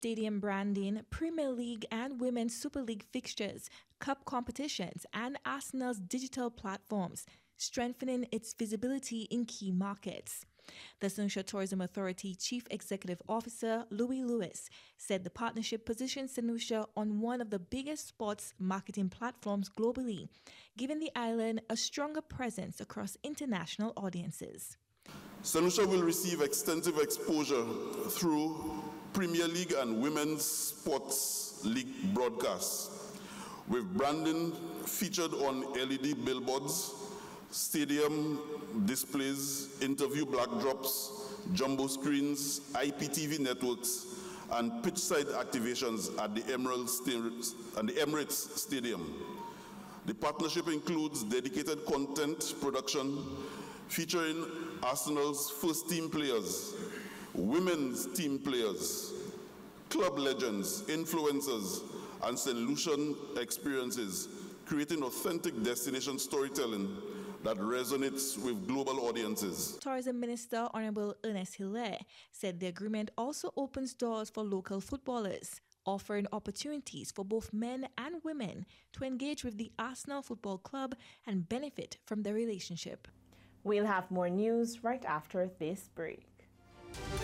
Stadium branding, Premier League and Women's Super League fixtures, cup competitions, and Arsenal's digital platforms, strengthening its visibility in key markets. The St. Lucia Tourism Authority Chief Executive Officer Louis Lewis said the partnership positions St. Lucia on one of the biggest sports marketing platforms globally, giving the island a stronger presence across international audiences. St. Lucia will receive extensive exposure through Premier League and Women's Sports League broadcasts, with branding featured on LED billboards, stadium displays, interview backdrops, jumbo screens, IPTV networks, and pitchside activations at the Emirates Stadium. The partnership includes dedicated content production featuring Arsenal's first team players, women's team players, club legends, influencers, and St. Lucian experiences, creating authentic destination storytelling that resonates with global audiences. Tourism Minister Honorable Ernest Hilaire said the agreement also opens doors for local footballers, offering opportunities for both men and women to engage with the Arsenal Football Club and benefit from the relationship. We'll have more news right after this break.